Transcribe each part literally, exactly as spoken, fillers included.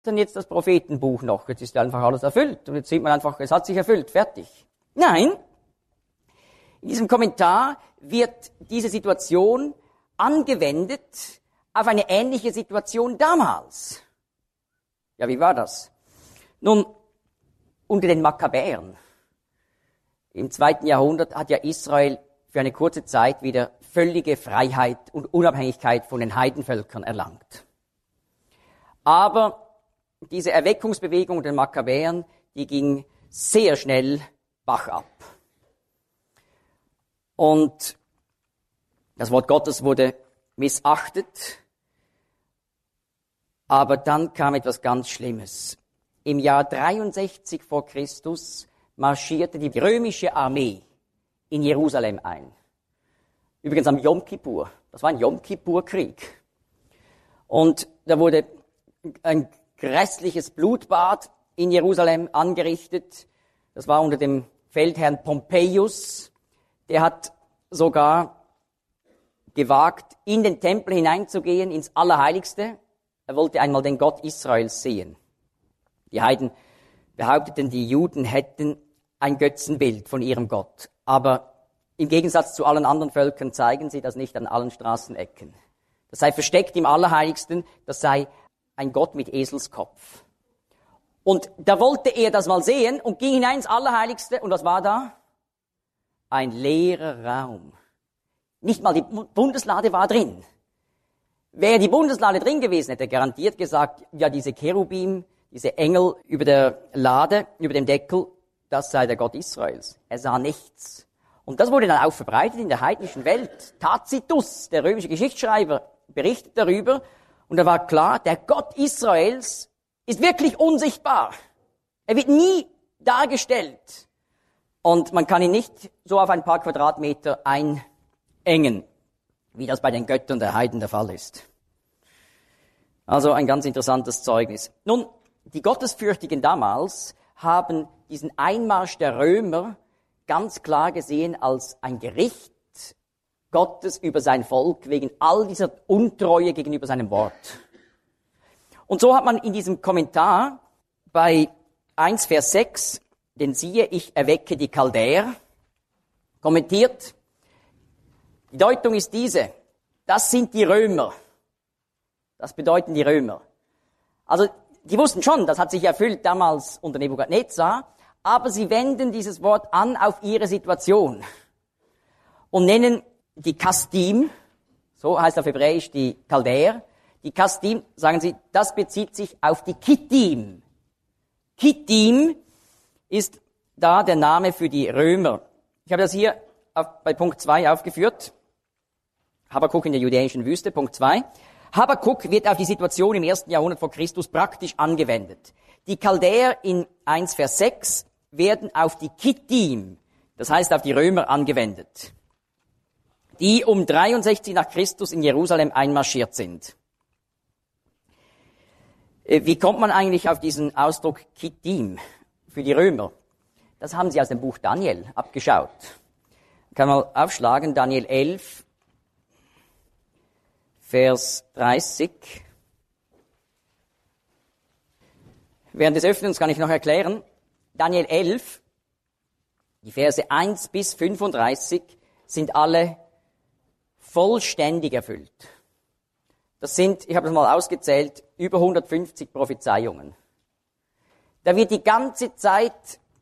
denn jetzt das Prophetenbuch noch? Jetzt ist einfach alles erfüllt und jetzt sieht man einfach, es hat sich erfüllt, fertig. Nein, in diesem Kommentar wird diese Situation angewendet auf eine ähnliche Situation damals. Ja, wie war das? Nun, unter den Makkabäern im zweiten Jahrhundert hat ja Israel für eine kurze Zeit wieder völlige Freiheit und Unabhängigkeit von den Heidenvölkern erlangt. Aber diese Erweckungsbewegung der Makkabäern, die ging sehr schnell Bach ab. Und das Wort Gottes wurde missachtet. Aber dann kam etwas ganz Schlimmes. Im Jahr dreiundsechzig vor Christus marschierte die römische Armee in Jerusalem ein. Übrigens am Yom Kippur. Das war ein Yom Kippur-Krieg. Und da wurde ein grässliches Blutbad in Jerusalem angerichtet. Das war unter dem Feldherrn Pompeius. Der hat sogar gewagt, in den Tempel hineinzugehen, ins Allerheiligste. Er wollte einmal den Gott Israels sehen. Die Heiden behaupteten, die Juden hätten ein Götzenbild von ihrem Gott. Aber im Gegensatz zu allen anderen Völkern zeigen sie das nicht an allen Straßenecken. Das sei versteckt im Allerheiligsten, das sei ein Gott mit Eselskopf. Und da wollte er das mal sehen und ging hinein ins Allerheiligste. Und was war da? Ein leerer Raum. Nicht mal die Bundeslade war drin. Wäre die Bundeslade drin gewesen, hätte er garantiert gesagt, ja, diese Cherubim, diese Engel über der Lade, über dem Deckel, das sei der Gott Israels. Er sah nichts. Und das wurde dann auch verbreitet in der heidnischen Welt. Tacitus, der römische Geschichtsschreiber, berichtet darüber. Und da war klar, der Gott Israels ist wirklich unsichtbar. Er wird nie dargestellt. Und man kann ihn nicht so auf ein paar Quadratmeter einengen, wie das bei den Göttern der Heiden der Fall ist. Also ein ganz interessantes Zeugnis. Nun, die Gottesfürchtigen damals haben diesen Einmarsch der Römer ganz klar gesehen als ein Gericht Gottes über sein Volk wegen all dieser Untreue gegenüber seinem Wort. Und so hat man in diesem Kommentar bei eins Vers sechs, denn siehe, ich erwecke die Chaldäer, kommentiert, die Deutung ist diese, das sind die Römer. Das bedeuten die Römer. Also, die wussten schon, das hat sich erfüllt damals unter Nebukadnezar, aber sie wenden dieses Wort an auf ihre Situation und nennen die Kasdim, so heißt auf Hebräisch die Chaldäer, die Kasdim, sagen sie, das bezieht sich auf die Kittim. Kittim ist da der Name für die Römer. Ich habe das hier auf, bei Punkt zwei aufgeführt. Habakuk in der judäischen Wüste, Punkt zwei. Habakuk wird auf die Situation im ersten Jahrhundert vor Christus praktisch angewendet. Die Chaldäer in eins Vers sechs werden auf die Kittim, das heißt auf die Römer angewendet, die um dreiundsechzig nach Christus in Jerusalem einmarschiert sind. Wie kommt man eigentlich auf diesen Ausdruck Kittim für die Römer? Das haben sie aus dem Buch Daniel abgeschaut. Kann man aufschlagen, Daniel elf, Vers dreißig. Während des Öffnens kann ich noch erklären, Daniel elf, die Verse eins bis fünfunddreißig sind alle vollständig erfüllt. Das sind, ich habe das mal ausgezählt, über hundertfünfzig Prophezeiungen. Da wird die ganze Zeit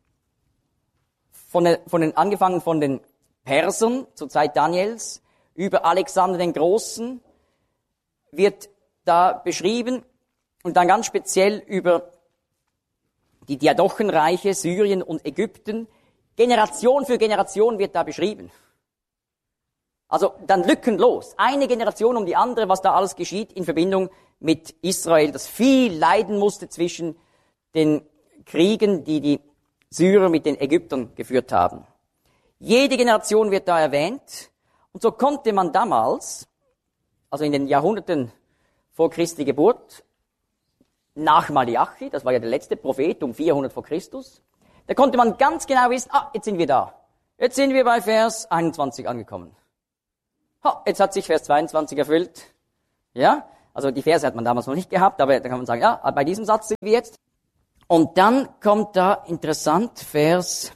von den, von den, angefangen von den Persern zur Zeit Daniels, über Alexander den Großen, wird da beschrieben und dann ganz speziell über die Diadochenreiche, Syrien und Ägypten. Generation für Generation wird da beschrieben. Also dann lückenlos. Eine Generation um die andere, was da alles geschieht in Verbindung mit Israel, das viel leiden musste zwischen den Kriegen, die die Syrer mit den Ägyptern geführt haben. Jede Generation wird da erwähnt. Und so konnte man damals, also in den Jahrhunderten vor Christi Geburt, nach Malachi, das war ja der letzte Prophet um vierhundert vor Christus, da konnte man ganz genau wissen, ah, jetzt sind wir da. Jetzt sind wir bei Vers einundzwanzig angekommen. Ha, jetzt hat sich Vers zweiundzwanzig erfüllt. Ja, Also die Verse hat man damals noch nicht gehabt, aber da kann man sagen, ja, bei diesem Satz sind wir jetzt. Und dann kommt da interessant Vers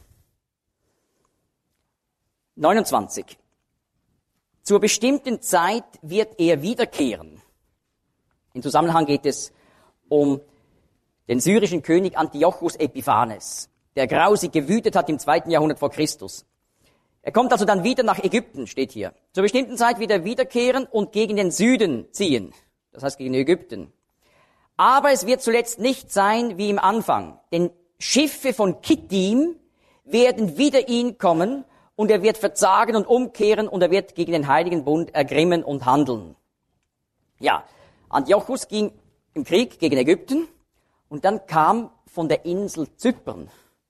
neunundzwanzig. Zur bestimmten Zeit wird er wiederkehren. Im Zusammenhang geht es um den syrischen König Antiochus Epiphanes, der grausig gewütet hat im zweiten Jahrhundert vor Christus. Er kommt also dann wieder nach Ägypten, steht hier. Zur bestimmten Zeit wird er wiederkehren und gegen den Süden ziehen, das heißt gegen Ägypten. Aber es wird zuletzt nicht sein wie im Anfang, denn Schiffe von Kittim werden wider ihn kommen und er wird verzagen und umkehren und er wird gegen den Heiligen Bund ergrimmen und handeln. Ja, Antiochus ging im Krieg gegen Ägypten und dann kam von der Insel Zypern.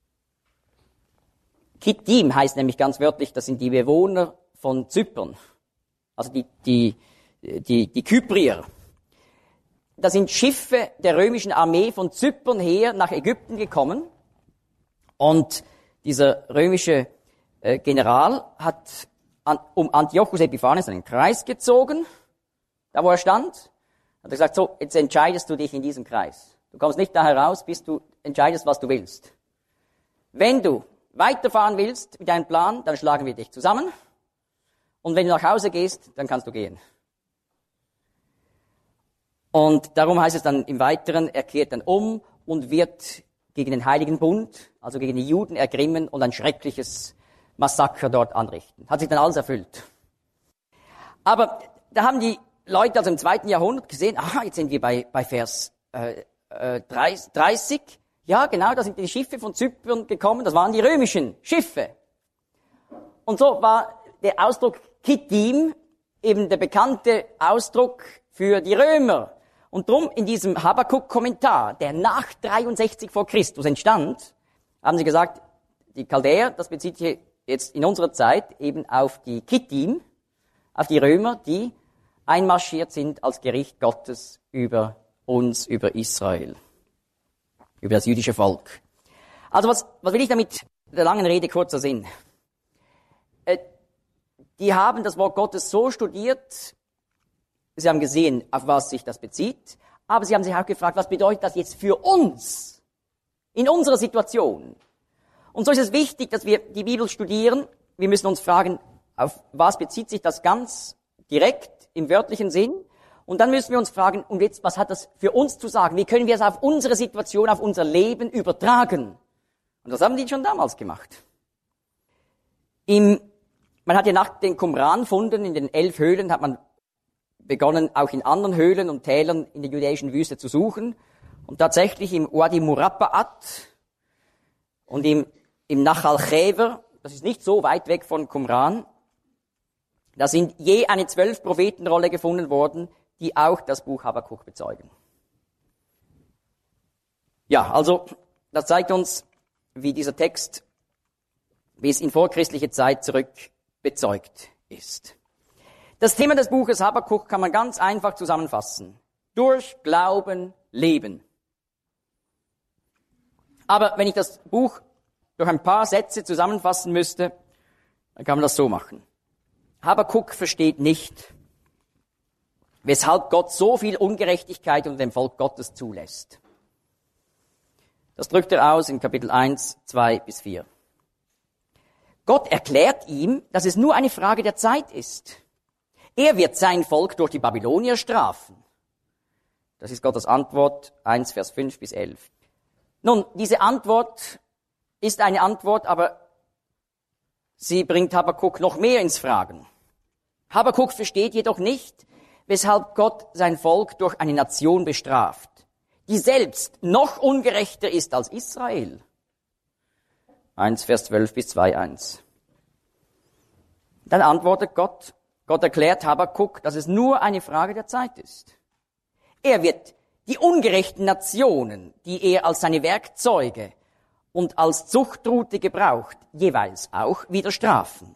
Kittim heißt nämlich ganz wörtlich, das sind die Bewohner von Zypern, also die, die, die, die Kyprier. Da sind Schiffe der römischen Armee von Zypern her nach Ägypten gekommen und dieser römische äh, General hat an, um Antiochus Epiphanes einen Kreis gezogen, da wo er stand, hat er gesagt, so, jetzt entscheidest du dich in diesem Kreis. Du kommst nicht da heraus, bis du entscheidest, was du willst. Wenn du weiterfahren willst mit deinem Plan, dann schlagen wir dich zusammen und wenn du nach Hause gehst, dann kannst du gehen. Und darum heißt es dann im Weiteren, er kehrt dann um und wird gegen den Heiligen Bund, also gegen die Juden ergrimmen und ein schreckliches Massaker dort anrichten. Hat sich dann alles erfüllt. Aber da haben die Leute also im zweiten Jahrhundert gesehen, aha, jetzt sind wir bei, bei Vers äh, äh, dreißig. Ja, genau, da sind die Schiffe von Zypern gekommen, das waren die römischen Schiffe. Und so war der Ausdruck Kittim eben der bekannte Ausdruck für die Römer. Und drum in diesem Habakuk-Kommentar, der nach dreiundsechzig vor Christus entstand, haben sie gesagt, die Chaldäer, das bezieht sich jetzt in unserer Zeit eben auf die Kittim, auf die Römer, die einmarschiert sind als Gericht Gottes über uns, über Israel, über das jüdische Volk. Also was, was will ich damit der langen Rede kurzer Sinn? Äh, die haben das Wort Gottes so studiert, sie haben gesehen, auf was sich das bezieht, aber sie haben sich auch gefragt, was bedeutet das jetzt für uns, in unserer Situation? Und so ist es wichtig, dass wir die Bibel studieren. Wir müssen uns fragen, auf was bezieht sich das ganz direkt im wörtlichen Sinn? Und dann müssen wir uns fragen, und jetzt, was hat das für uns zu sagen? Wie können wir es auf unsere Situation, auf unser Leben übertragen? Und das haben die schon damals gemacht. Im, man hat ja nach den Qumran-Funden in den elf Höhlen, hat man begonnen, auch in anderen Höhlen und Tälern in der judäischen Wüste zu suchen. Und tatsächlich im Wadi Murabba'at und im, im Nachal Chever, das ist nicht so weit weg von Qumran, da sind je eine zwölf Prophetenrolle gefunden worden, die auch das Buch Habakuk bezeugen. Ja, also das zeigt uns, wie dieser Text bis in vorchristliche Zeit zurück bezeugt ist. Das Thema des Buches Habakuk kann man ganz einfach zusammenfassen. Durch Glauben leben. Aber wenn ich das Buch durch ein paar Sätze zusammenfassen müsste, dann kann man das so machen. Habakuk versteht nicht, weshalb Gott so viel Ungerechtigkeit unter dem Volk Gottes zulässt. Das drückt er aus in Kapitel eins, zwei bis vier. Gott erklärt ihm, dass es nur eine Frage der Zeit ist. Er wird sein Volk durch die Babylonier strafen. Das ist Gottes Antwort, eins, Vers fünf bis elf. Nun, diese Antwort ist eine Antwort, aber sie bringt Habakuk noch mehr ins Fragen. Habakuk versteht jedoch nicht, weshalb Gott sein Volk durch eine Nation bestraft, die selbst noch ungerechter ist als Israel. eins, Vers zwölf bis zwei, eins. Dann antwortet Gott, Gott erklärt Habakuk, dass es nur eine Frage der Zeit ist. Er wird die ungerechten Nationen, die er als seine Werkzeuge und als Zuchtrute gebraucht, jeweils auch wieder strafen.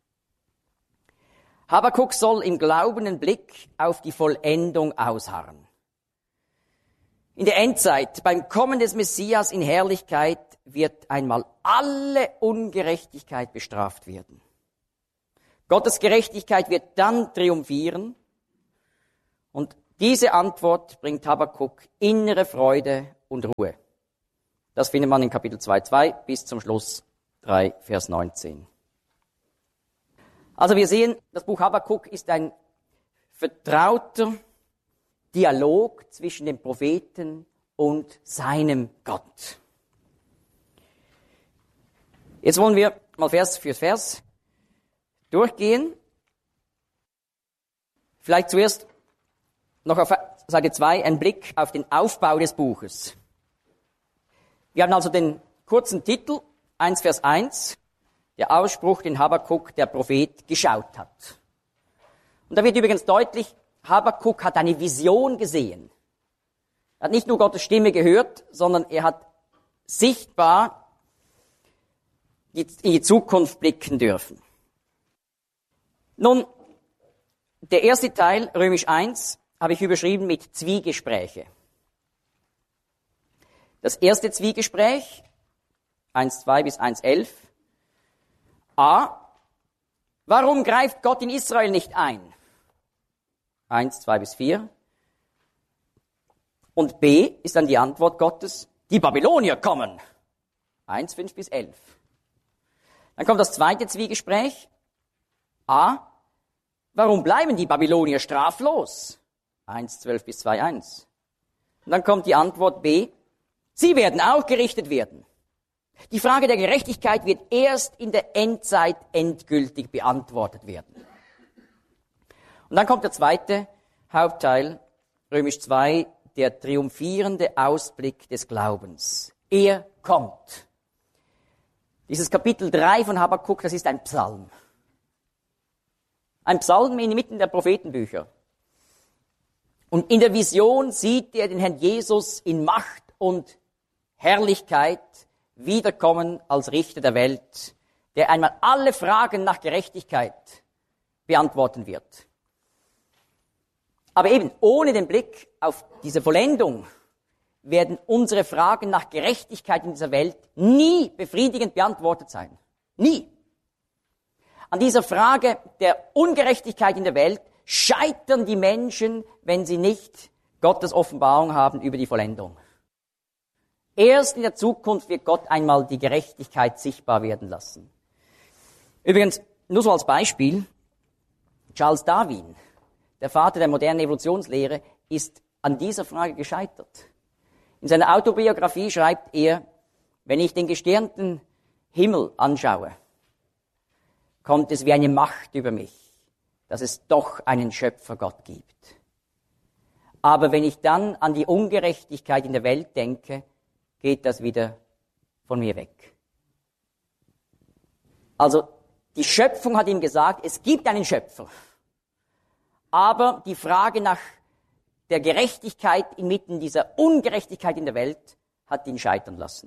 Habakuk soll im glaubenden Blick auf die Vollendung ausharren. In der Endzeit, beim Kommen des Messias in Herrlichkeit, wird einmal alle Ungerechtigkeit bestraft werden. Gottes Gerechtigkeit wird dann triumphieren und Diese Antwort bringt Habakuk innere Freude und Ruhe. Das findet man in Kapitel zwei, zwei bis zum Schluss drei, Vers neunzehn. Also wir sehen, das Buch Habakuk ist ein vertrauter Dialog zwischen dem Propheten und seinem Gott. Jetzt wollen wir mal Vers für Vers durchgehen. Vielleicht zuerst noch auf Seite zwei ein Blick auf den Aufbau des Buches. Wir haben also den kurzen Titel, eins Vers eins, der Ausspruch, den Habakuk, der Prophet, geschaut hat. Und da wird übrigens deutlich, Habakuk hat eine Vision gesehen. Er hat nicht nur Gottes Stimme gehört, sondern er hat sichtbar in die Zukunft blicken dürfen. Nun, der erste Teil, Römisch eins, habe ich überschrieben mit Zwiegespräche. Das erste Zwiegespräch, eins zwei bis eins elf. A. Warum greift Gott in Israel nicht ein? eins zwei bis vier. Und B ist dann die Antwort Gottes, die Babylonier kommen. eins fünf bis elf. Dann kommt das zweite Zwiegespräch. A. Warum bleiben die Babylonier straflos? eins zwölf bis zwei eins. Und dann kommt die Antwort B. Sie werden auch gerichtet werden. Die Frage der Gerechtigkeit wird erst in der Endzeit endgültig beantwortet werden. Und dann kommt der zweite Hauptteil, Römisch zwei, der triumphierende Ausblick des Glaubens. Er kommt. Dieses Kapitel drei von Habakuk, das ist ein Psalm. Ein Psalm inmitten der Prophetenbücher. Und in der Vision sieht er den Herrn Jesus in Macht und Herrlichkeit wiederkommen als Richter der Welt, der einmal alle Fragen nach Gerechtigkeit beantworten wird. Aber eben ohne den Blick auf diese Vollendung werden unsere Fragen nach Gerechtigkeit in dieser Welt nie befriedigend beantwortet sein. Nie. An dieser Frage der Ungerechtigkeit in der Welt scheitern die Menschen, wenn sie nicht Gottes Offenbarung haben über die Vollendung. Erst in der Zukunft wird Gott einmal die Gerechtigkeit sichtbar werden lassen. Übrigens, nur so als Beispiel, Charles Darwin, der Vater der modernen Evolutionslehre, ist an dieser Frage gescheitert. In seiner Autobiografie schreibt er, wenn ich den gestirnten Himmel anschaue, kommt es wie eine Macht über mich, dass es doch einen Schöpfergott gibt. Aber wenn ich dann an die Ungerechtigkeit in der Welt denke, geht das wieder von mir weg. Also die Schöpfung hat ihm gesagt, es gibt einen Schöpfer. Aber die Frage nach der Gerechtigkeit inmitten dieser Ungerechtigkeit in der Welt hat ihn scheitern lassen.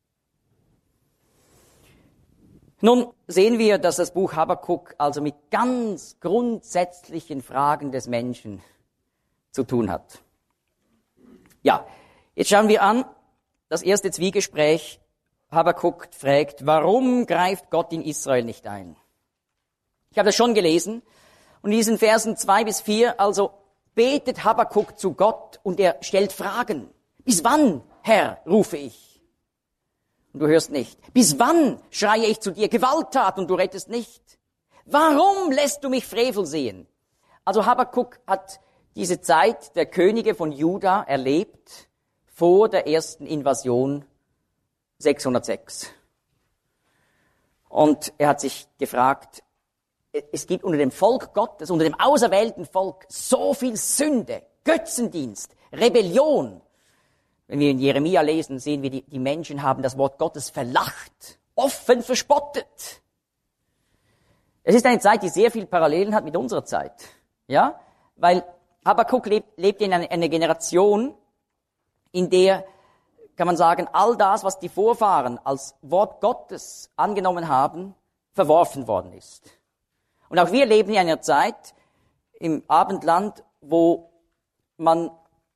Nun sehen wir, dass das Buch Habakuk also mit ganz grundsätzlichen Fragen des Menschen zu tun hat. Ja, jetzt schauen wir an, das erste Zwiegespräch. Habakuk fragt, warum greift Gott in Israel nicht ein? Ich habe das schon gelesen. Und in diesen Versen zwei bis vier, also betet Habakuk zu Gott und er stellt Fragen. Bis wann, Herr, rufe ich? Und du hörst nicht. Bis wann schreie ich zu dir Gewalttat und du rettest nicht? Warum lässt du mich Frevel sehen? Also Habakuk hat diese Zeit der Könige von Juda erlebt vor der ersten Invasion sechshundertsechs. Und er hat sich gefragt, es gibt unter dem Volk Gottes, unter dem auserwählten Volk so viel Sünde, Götzendienst, Rebellion. Wenn wir in Jeremia lesen, sehen wir, die, die Menschen haben das Wort Gottes verlacht, offen verspottet. Es ist eine Zeit, die sehr viel Parallelen hat mit unserer Zeit. Ja, weil Habakuk lebt, lebt in einer, einer Generation, in der, kann man sagen, all das, was die Vorfahren als Wort Gottes angenommen haben, verworfen worden ist. Und auch wir leben in einer Zeit im Abendland, wo man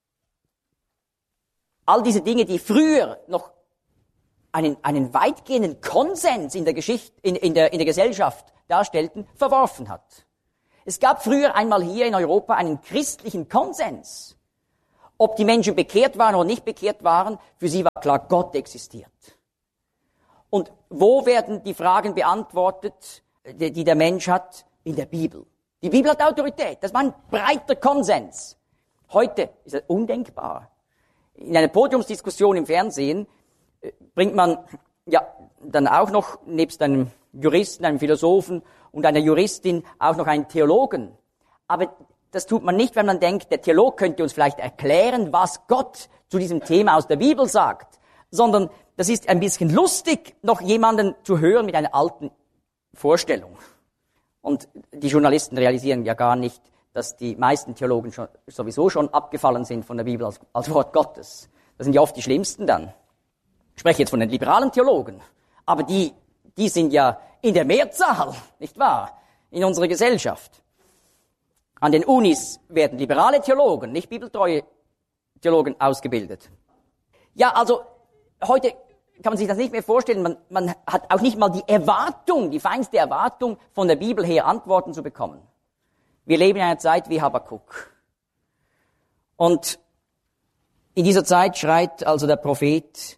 all diese Dinge, die früher noch einen, einen weitgehenden Konsens in der Geschichte, in, in der, in der Gesellschaft darstellten, verworfen hat. Es gab früher einmal hier in Europa einen christlichen Konsens. Ob die Menschen bekehrt waren oder nicht bekehrt waren, für sie war klar, Gott existiert. Und wo werden die Fragen beantwortet, die, die der Mensch hat? In der Bibel. Die Bibel hat Autorität. Das war ein breiter Konsens. Heute ist es undenkbar. In einer Podiumsdiskussion im Fernsehen äh, bringt man ja dann auch noch nebst einem Juristen, einem Philosophen und einer Juristin auch noch einen Theologen. Aber das tut man nicht, wenn man denkt, der Theolog könnte uns vielleicht erklären, was Gott zu diesem Thema aus der Bibel sagt, sondern das ist ein bisschen lustig, noch jemanden zu hören mit einer alten Vorstellung. Und die Journalisten realisieren ja gar nicht, dass die meisten Theologen schon, sowieso schon abgefallen sind von der Bibel als, als Wort Gottes. Das sind ja oft die schlimmsten dann. Ich spreche jetzt von den liberalen Theologen, aber die, die sind ja in der Mehrzahl, nicht wahr, in unserer Gesellschaft. An den Unis werden liberale Theologen, nicht bibeltreue Theologen ausgebildet. Ja, also heute kann man sich das nicht mehr vorstellen. Man, man hat auch nicht mal die Erwartung, die feinste Erwartung, von der Bibel her Antworten zu bekommen. Wir leben in einer Zeit wie Habakuk. Und in dieser Zeit schreit also der Prophet,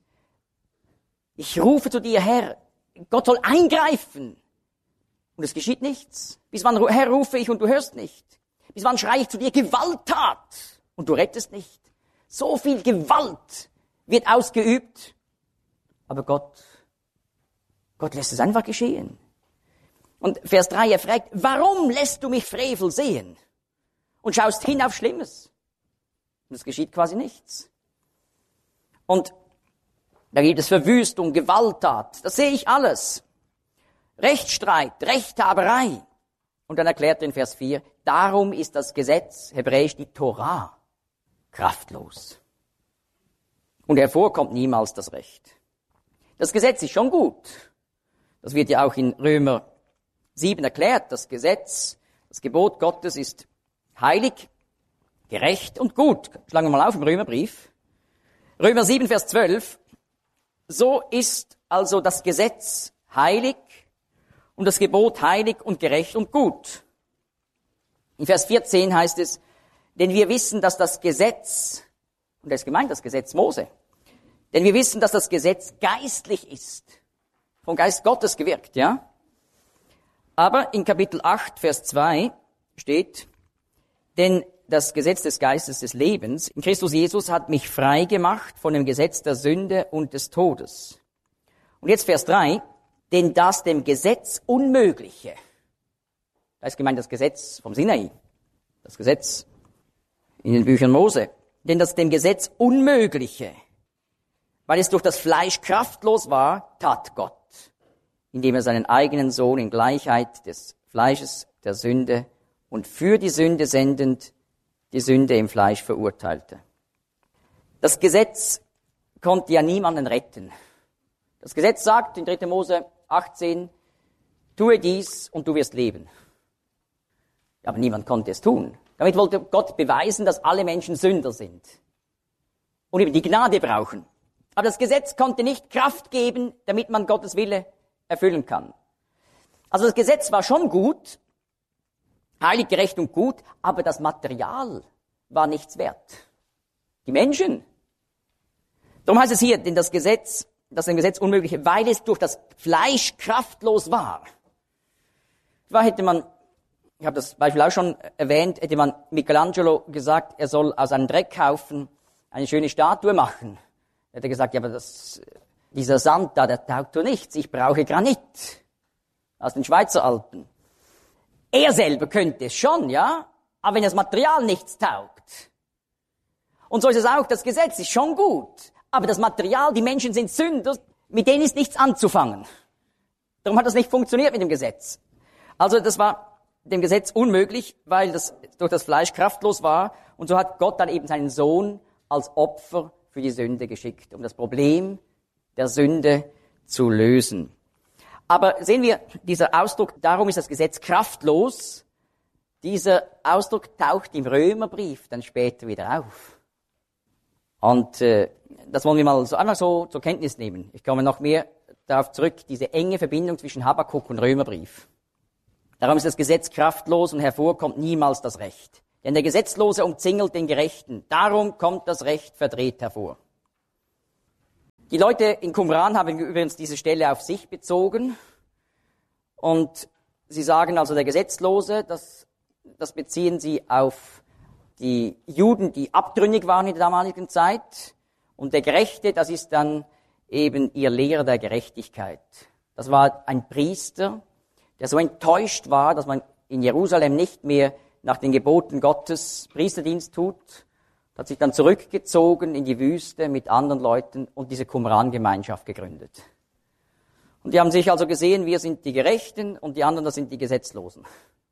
ich rufe zu dir, Herr, Gott soll eingreifen. Und es geschieht nichts. Bis wann, Herr, rufe ich und du hörst nicht? Bis wann schreie ich zu dir, Gewalttat, und du rettest nicht? So viel Gewalt wird ausgeübt, aber Gott, Gott lässt es einfach geschehen. Und Vers drei, er fragt, warum lässt du mich Frevel sehen und schaust hin auf Schlimmes? Und es geschieht quasi nichts. Und da gibt es Verwüstung, Gewalttat, das sehe ich alles. Rechtsstreit, Rechthaberei. Und dann erklärt er in Vers vier, darum ist das Gesetz, hebräisch die Torah, kraftlos. Und hervorkommt niemals das Recht. Das Gesetz ist schon gut. Das wird ja auch in Römer sieben erklärt. Das Gesetz, das Gebot Gottes ist heilig, gerecht und gut. Schlagen wir mal auf im Römerbrief. Römer sieben, Vers zwölf. So ist also das Gesetz heilig und das Gebot heilig und gerecht und gut. In Vers vierzehn heißt es, denn wir wissen, dass das Gesetz, und da ist gemeint das Gesetz Mose, denn wir wissen, dass das Gesetz geistlich ist, vom Geist Gottes gewirkt, ja? Aber in Kapitel acht, Vers zwei steht, denn das Gesetz des Geistes des Lebens in Christus Jesus hat mich frei gemacht von dem Gesetz der Sünde und des Todes. Und jetzt Vers drei, denn das dem Gesetz Unmögliche, da ist gemeint das Gesetz vom Sinai, das Gesetz in den Büchern Mose, denn das dem Gesetz Unmögliche, weil es durch das Fleisch kraftlos war, tat Gott, indem er seinen eigenen Sohn in Gleichheit des Fleisches der Sünde und für die Sünde sendend die Sünde im Fleisch verurteilte. Das Gesetz konnte ja niemanden retten. Das Gesetz sagt in dritter Mose achtzehn, tue dies und du wirst leben. Aber niemand konnte es tun. Damit wollte Gott beweisen, dass alle Menschen Sünder sind und eben die Gnade brauchen. Aber das Gesetz konnte nicht Kraft geben, damit man Gottes Wille erfüllen kann. Also das Gesetz war schon gut, heilig, gerecht und gut, aber das Material war nichts wert. Die Menschen. Darum heißt es hier, denn das Gesetz, das dem Gesetz Unmögliche, weil es durch das Fleisch kraftlos war. Zwar hätte man, ich habe das Beispiel auch schon erwähnt, hätte man Michelangelo gesagt, er soll aus einem Dreckhaufen eine schöne Statue machen. Er hätte gesagt, ja, aber das, dieser Sand da, der taugt doch nichts. Ich brauche Granit aus den Schweizer Alpen. Er selber könnte es schon, ja, aber wenn das Material nichts taugt. Und so ist es auch, das Gesetz ist schon gut, aber das Material, die Menschen sind Sünder, mit denen ist nichts anzufangen. Darum hat das nicht funktioniert mit dem Gesetz. Also das war dem Gesetz unmöglich, weil das durch das Fleisch kraftlos war. Und so hat Gott dann eben seinen Sohn als Opfer für die Sünde geschickt, um das Problem der Sünde zu lösen. Aber sehen wir, dieser Ausdruck, darum ist das Gesetz kraftlos, dieser Ausdruck taucht im Römerbrief dann später wieder auf. Und äh, das wollen wir mal so einfach so zur Kenntnis nehmen. Ich komme noch mehr darauf zurück, diese enge Verbindung zwischen Habakuk und Römerbrief. Darum ist das Gesetz kraftlos und hervor kommt niemals das Recht. Denn der Gesetzlose umzingelt den Gerechten. Darum kommt das Recht verdreht hervor. Die Leute in Qumran haben übrigens diese Stelle auf sich bezogen. Und sie sagen also, der Gesetzlose, das, das beziehen sie auf die Juden, die abtrünnig waren in der damaligen Zeit. Und der Gerechte, das ist dann eben ihr Lehrer der Gerechtigkeit. Das war ein Priester, der so enttäuscht war, dass man in Jerusalem nicht mehr nach den Geboten Gottes Priesterdienst tut, hat sich dann zurückgezogen in die Wüste mit anderen Leuten und diese Qumran-Gemeinschaft gegründet. Und die haben sich also gesehen, wir sind die Gerechten und die anderen, das sind die Gesetzlosen.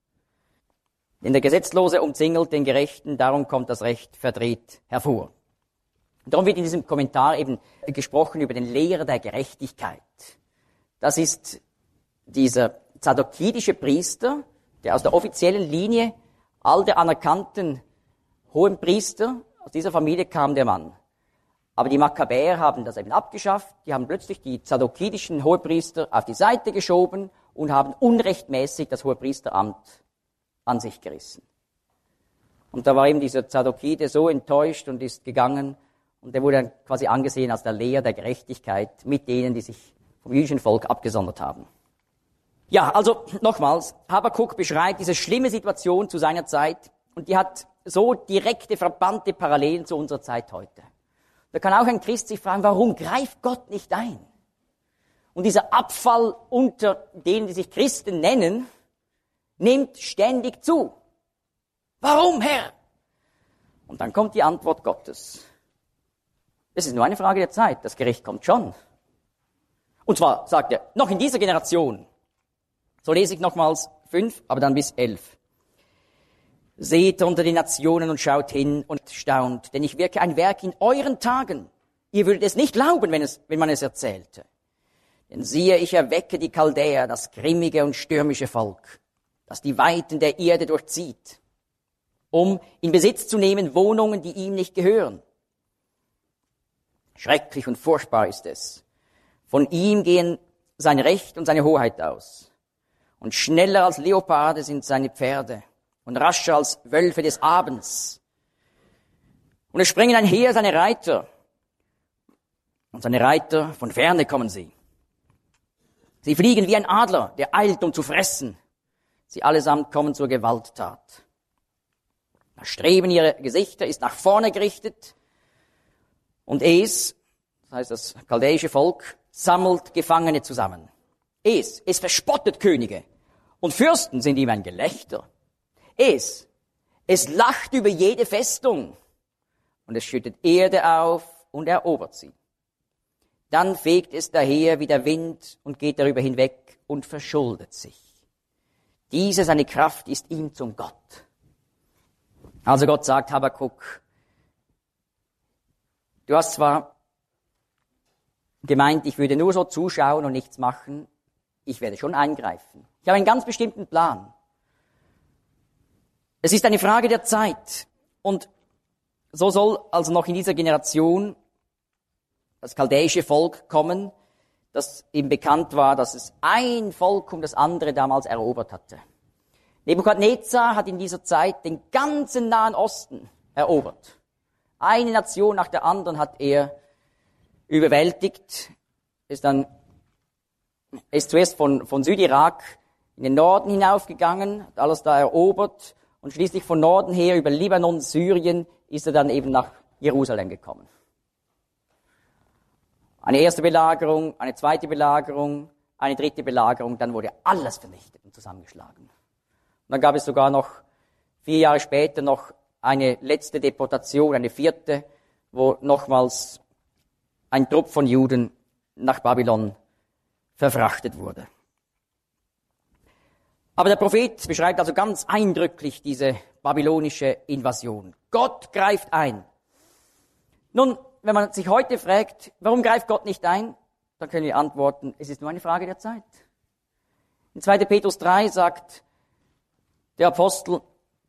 Denn der Gesetzlose umzingelt den Gerechten, darum kommt das Recht verdreht hervor. Und darum wird in diesem Kommentar eben gesprochen über den Lehrer der Gerechtigkeit. Das ist dieser zadokidische Priester, der aus der offiziellen Linie all der anerkannten Hohenpriester, aus dieser Familie kam der Mann. Aber die Makkabäer haben das eben abgeschafft, die haben plötzlich die zadokidischen Hohepriester auf die Seite geschoben und haben unrechtmäßig das Hohepriesteramt an sich gerissen. Und da war eben dieser Zadokide so enttäuscht und ist gegangen und der wurde dann quasi angesehen als der Lehrer der Gerechtigkeit mit denen, die sich vom jüdischen Volk abgesondert haben. Ja, also nochmals, Habakuk beschreibt diese schlimme Situation zu seiner Zeit und die hat so direkte, verbannte Parallelen zu unserer Zeit heute. Da kann auch ein Christ sich fragen, warum greift Gott nicht ein? Und dieser Abfall unter denen, die sich Christen nennen, nimmt ständig zu. Warum, Herr? Und dann kommt die Antwort Gottes. Es ist nur eine Frage der Zeit, das Gericht kommt schon. Und zwar, sagt er, noch in dieser Generation. So lese ich nochmals fünf, aber dann bis elf. Seht unter die Nationen und schaut hin und staunt, denn ich wirke ein Werk in euren Tagen. Ihr würdet es nicht glauben, wenn, es, wenn man es erzählte. Denn siehe, ich erwecke die Chaldäer, das grimmige und stürmische Volk, das die Weiten der Erde durchzieht, um in Besitz zu nehmen Wohnungen, die ihm nicht gehören. Schrecklich und furchtbar ist es. Von ihm gehen sein Recht und seine Hoheit aus. Und schneller als Leoparde sind seine Pferde und rascher als Wölfe des Abends. Und es springen einher seine Reiter. Und seine Reiter, von ferne kommen sie. Sie fliegen wie ein Adler, der eilt, um zu fressen. Sie allesamt kommen zur Gewalttat. Das Streben ihrer Gesichter ist nach vorne gerichtet. Und es, das heißt das chaldäische Volk, sammelt Gefangene zusammen. Es, es verspottet Könige. Und Fürsten sind ihm ein Gelächter. Es, es lacht über jede Festung. Und es schüttet Erde auf und erobert sie. Dann fegt es daher wie der Wind und geht darüber hinweg und verschuldet sich. Diese seine Kraft ist ihm zum Gott. Also Gott sagt Habakuk, du hast zwar gemeint, ich würde nur so zuschauen und nichts machen, ich werde schon eingreifen. Ich habe einen ganz bestimmten Plan. Es ist eine Frage der Zeit. Und so soll also noch in dieser Generation das chaldäische Volk kommen, das eben bekannt war, dass es ein Volk um das andere damals erobert hatte. Nebukadnezar hat in dieser Zeit den ganzen Nahen Osten erobert. Eine Nation nach der anderen hat er überwältigt, ist dann, ist zuerst von, von Südirak in den Norden hinaufgegangen, hat alles da erobert und schließlich von Norden her über Libanon, Syrien ist er dann eben nach Jerusalem gekommen. Eine erste Belagerung, eine zweite Belagerung, eine dritte Belagerung, dann wurde alles vernichtet und zusammengeschlagen. Und dann gab es sogar noch vier Jahre später noch eine letzte Deportation, eine vierte, wo nochmals ein Trupp von Juden nach Babylon verfrachtet wurde. Aber der Prophet beschreibt also ganz eindrücklich diese babylonische Invasion. Gott greift ein. Nun, wenn man sich heute fragt, warum greift Gott nicht ein, dann können wir antworten, es ist nur eine Frage der Zeit. In zweiter Petrus drei sagt der Apostel,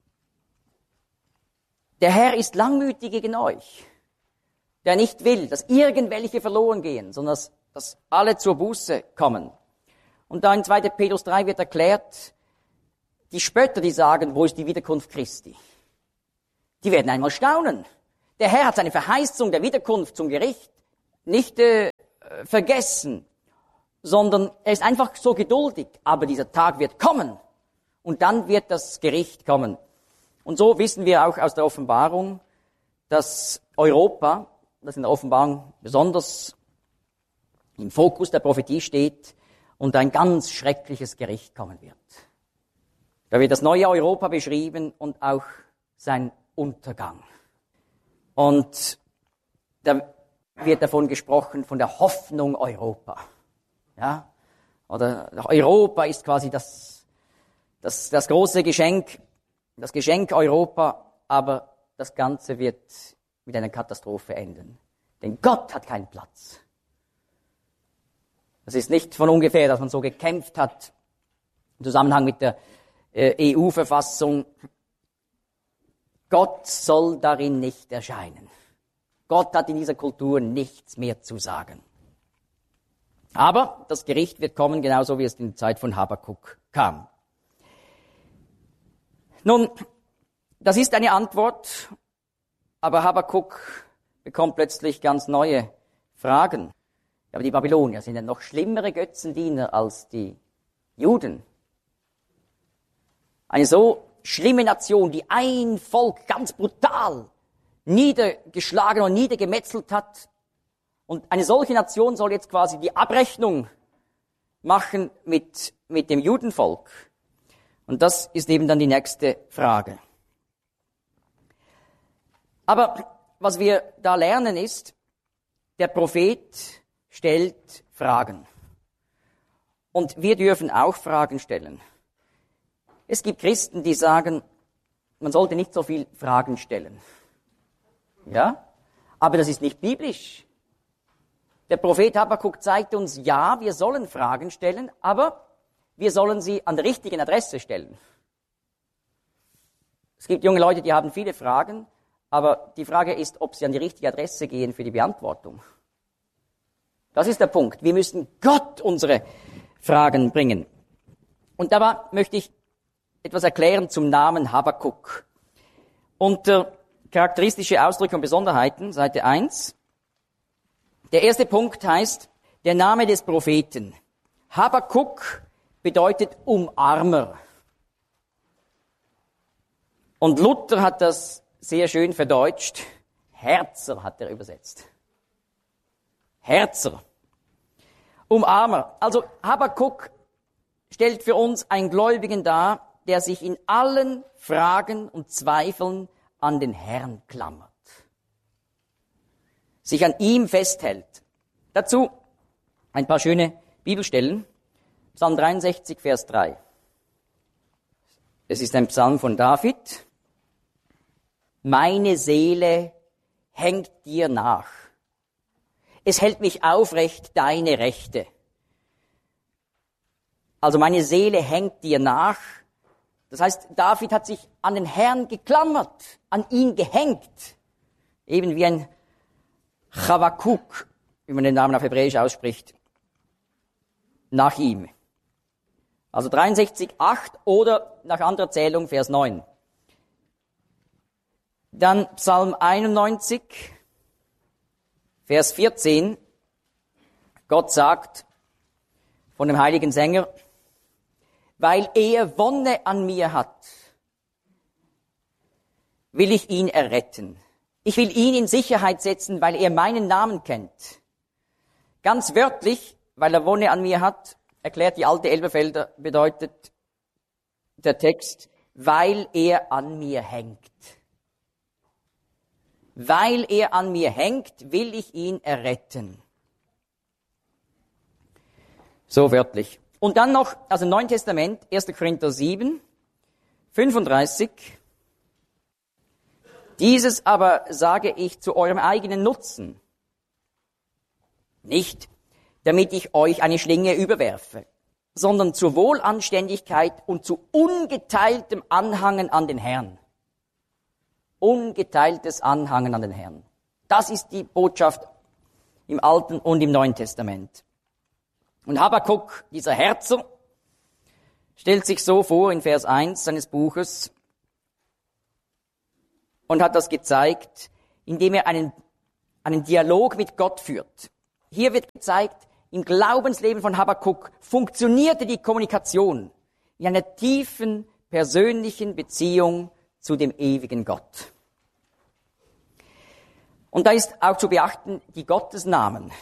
der Herr ist langmütig gegen euch, der nicht will, dass irgendwelche verloren gehen, sondern dass, dass alle zur Buße kommen. Und da in zweiter Petrus drei wird erklärt, die Spötter, die sagen, wo ist die Wiederkunft Christi? Die werden einmal staunen. Der Herr hat seine Verheißung der Wiederkunft zum Gericht nicht äh, vergessen, sondern er ist einfach so geduldig. Aber dieser Tag wird kommen und dann wird das Gericht kommen. Und so wissen wir auch aus der Offenbarung, dass Europa, das in der Offenbarung besonders im Fokus der Prophetie steht und ein ganz schreckliches Gericht kommen wird. Da wird das neue Europa beschrieben und auch sein Untergang. Und da wird davon gesprochen, von der Hoffnung Europa. Ja? Oder Europa ist quasi das, das, das große Geschenk, das Geschenk Europa, aber das Ganze wird mit einer Katastrophe enden. Denn Gott hat keinen Platz. Das ist nicht von ungefähr, dass man so gekämpft hat im Zusammenhang mit der äh, E U-Verfassung. Gott soll darin nicht erscheinen. Gott hat in dieser Kultur nichts mehr zu sagen. Aber das Gericht wird kommen, genauso wie es in der Zeit von Habakuk kam. Nun, das ist eine Antwort, aber Habakuk bekommt plötzlich ganz neue Fragen. Aber die Babylonier sind ja noch schlimmere Götzendiener als die Juden. Eine so schlimme Nation, die ein Volk ganz brutal niedergeschlagen und niedergemetzelt hat. Und eine solche Nation soll jetzt quasi die Abrechnung machen mit, mit dem Judenvolk. Und das ist eben dann die nächste Frage. Aber was wir da lernen ist, der Prophet stellt Fragen. Und wir dürfen auch Fragen stellen. Es gibt Christen, die sagen, man sollte nicht so viel Fragen stellen. Ja? Aber das ist nicht biblisch. Der Prophet Habakuk zeigt uns, ja, wir sollen Fragen stellen, aber wir sollen sie an der richtigen Adresse stellen. Es gibt junge Leute, die haben viele Fragen, aber die Frage ist, ob sie an die richtige Adresse gehen für die Beantwortung. Das ist der Punkt. Wir müssen Gott unsere Fragen bringen. Und dabei möchte ich etwas erklären zum Namen Habakuk. Unter charakteristische Ausdrücke und Besonderheiten, Seite eins. Der erste Punkt heißt, der Name des Propheten. Habakuk bedeutet Umarmer. Und Luther hat das sehr schön verdeutscht. Herzer hat er übersetzt. Herzer. Umarmer. Also Habakuk stellt für uns einen Gläubigen dar, der sich in allen Fragen und Zweifeln an den Herrn klammert. Sich an ihm festhält. Dazu ein paar schöne Bibelstellen. Psalm dreiundsechzig, Vers drei. Es ist ein Psalm von David. Meine Seele hängt dir nach. Es hält mich aufrecht, deine Rechte. Also meine Seele hängt dir nach. Das heißt, David hat sich an den Herrn geklammert, an ihn gehängt. Eben wie ein Chavakuk, wie man den Namen auf Hebräisch ausspricht, nach ihm. Also dreiundsechzig, acht oder nach anderer Zählung Vers neun. Dann Psalm einundneunzig, Vers vierzehn. Gott sagt von dem heiligen Sänger, weil er Wonne an mir hat, will ich ihn erretten. Ich will ihn in Sicherheit setzen, weil er meinen Namen kennt. Ganz wörtlich, weil er Wonne an mir hat, erklärt die alte Elberfelder, bedeutet der Text, weil er an mir hängt. Weil er an mir hängt, will ich ihn erretten. So wörtlich. Und dann noch aus dem Neuen Testament, erster Korinther sieben, fünfunddreißig. Dieses aber sage ich zu eurem eigenen Nutzen. Nicht, damit ich euch eine Schlinge überwerfe, sondern zur Wohlanständigkeit und zu ungeteiltem Anhangen an den Herrn. Ungeteiltes Anhangen an den Herrn. Das ist die Botschaft im Alten und im Neuen Testament. Und Habakuk, dieser Herzer, stellt sich so vor in Vers eins seines Buches und hat das gezeigt, indem er einen, einen Dialog mit Gott führt. Hier wird gezeigt, im Glaubensleben von Habakuk funktionierte die Kommunikation in einer tiefen, persönlichen Beziehung zu dem ewigen Gott. Und da ist auch zu beachten, die Gottesnamen.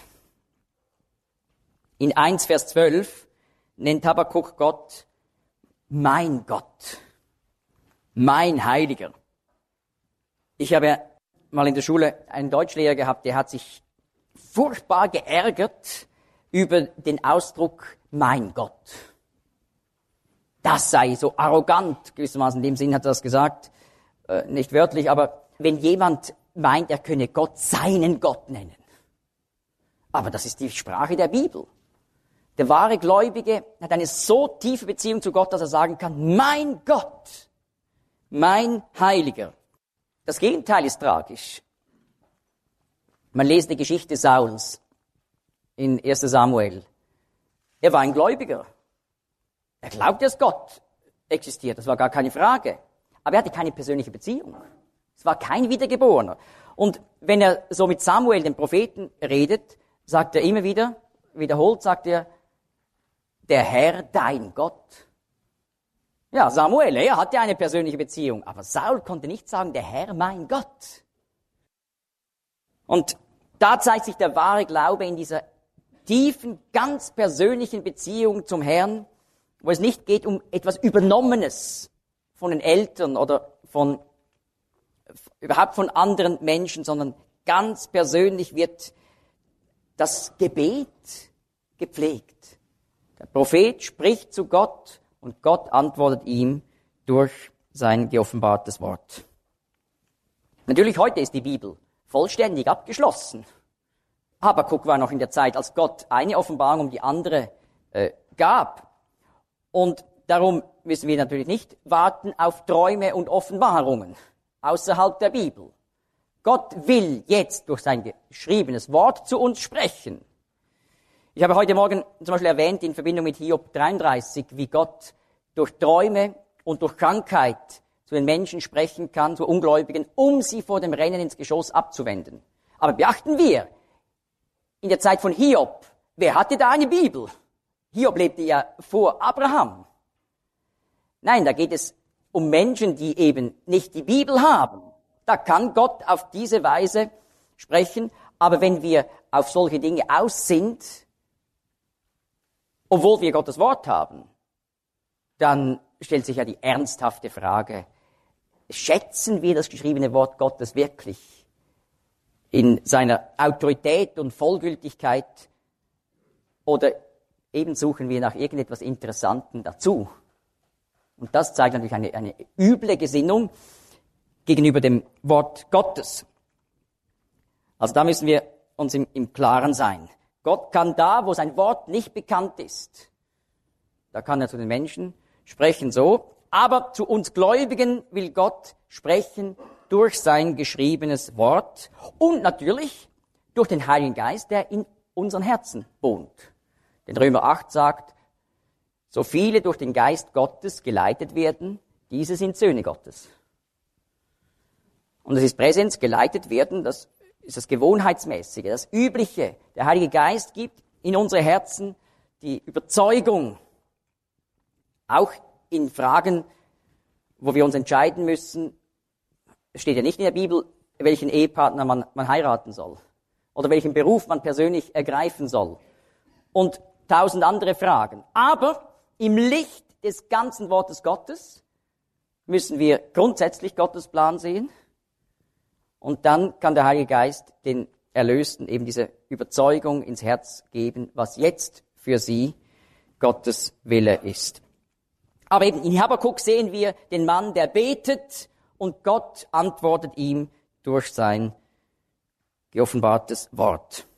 In eins Vers zwölf nennt Habakuk Gott mein Gott, mein Heiliger. Ich habe mal in der Schule einen Deutschlehrer gehabt, der hat sich furchtbar geärgert über den Ausdruck mein Gott. Das sei so arrogant, gewissermaßen in dem Sinn hat er das gesagt, äh, nicht wörtlich, aber wenn jemand meint, er könne Gott seinen Gott nennen. Aber das ist die Sprache der Bibel. Der wahre Gläubige hat eine so tiefe Beziehung zu Gott, dass er sagen kann, mein Gott, mein Heiliger. Das Gegenteil ist tragisch. Man liest die Geschichte Sauls in erster Samuel. Er war ein Gläubiger. Er glaubte, dass Gott existiert, das war gar keine Frage. Aber er hatte keine persönliche Beziehung. Es war kein Wiedergeborener. Und wenn er so mit Samuel, dem Propheten, redet, sagt er immer wieder, wiederholt sagt er, der Herr, dein Gott. Ja, Samuel, er hatte eine persönliche Beziehung, aber Saul konnte nicht sagen, der Herr, mein Gott. Und da zeigt sich der wahre Glaube in dieser tiefen, ganz persönlichen Beziehung zum Herrn, wo es nicht geht um etwas Übernommenes von den Eltern oder von überhaupt von anderen Menschen, sondern ganz persönlich wird das Gebet gepflegt. Der Prophet spricht zu Gott und Gott antwortet ihm durch sein geoffenbartes Wort. Natürlich heute ist die Bibel vollständig abgeschlossen. Habakuk war noch in der Zeit, als Gott eine Offenbarung um die andere äh, gab. Und darum müssen wir natürlich nicht warten auf Träume und Offenbarungen außerhalb der Bibel. Gott will jetzt durch sein geschriebenes Wort zu uns sprechen. Ich habe heute Morgen zum Beispiel erwähnt in Verbindung mit Hiob dreiunddreißig, wie Gott durch Träume und durch Krankheit zu den Menschen sprechen kann, zu Ungläubigen, um sie vor dem Rennen ins Geschoss abzuwenden. Aber beachten wir, in der Zeit von Hiob, wer hatte da eine Bibel? Hiob lebte ja vor Abraham. Nein, da geht es um Menschen, die eben nicht die Bibel haben. Da kann Gott auf diese Weise sprechen. Aber wenn wir auf solche Dinge aus sind, obwohl wir Gottes Wort haben, dann stellt sich ja die ernsthafte Frage, schätzen wir das geschriebene Wort Gottes wirklich in seiner Autorität und Vollgültigkeit oder eben suchen wir nach irgendetwas Interessantem dazu? Und das zeigt natürlich eine, eine üble Gesinnung gegenüber dem Wort Gottes. Also da müssen wir uns im, im Klaren sein. Gott kann da, wo sein Wort nicht bekannt ist, da kann er zu den Menschen sprechen so, aber zu uns Gläubigen will Gott sprechen durch sein geschriebenes Wort und natürlich durch den Heiligen Geist, der in unseren Herzen wohnt. Denn Römer acht sagt, so viele durch den Geist Gottes geleitet werden, diese sind Söhne Gottes. Und es ist Präsens, geleitet werden, das ist das Gewohnheitsmäßige, das Übliche. Der Heilige Geist gibt in unsere Herzen die Überzeugung, auch in Fragen, wo wir uns entscheiden müssen. Es steht ja nicht in der Bibel, welchen Ehepartner man, man heiraten soll oder welchen Beruf man persönlich ergreifen soll und tausend andere Fragen. Aber im Licht des ganzen Wortes Gottes müssen wir grundsätzlich Gottes Plan sehen. Und dann kann der Heilige Geist den Erlösten eben diese Überzeugung ins Herz geben, was jetzt für sie Gottes Wille ist. Aber eben in Habakuk sehen wir den Mann, der betet und Gott antwortet ihm durch sein geoffenbartes Wort.